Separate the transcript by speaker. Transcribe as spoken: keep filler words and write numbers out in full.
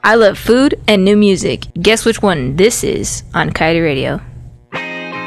Speaker 1: I love food and new music. Guess which one this is on Coyote Radio.